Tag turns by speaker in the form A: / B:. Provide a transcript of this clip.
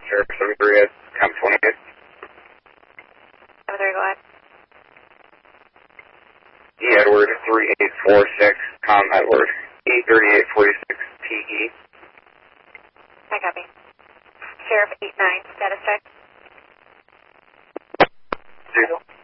A: Sheriff 73 at Com 28.
B: 73, go ahead.
A: E. Edward 3846, Com Edward E 3846 TE.
B: I copy. Sheriff 89, status check.
A: 0.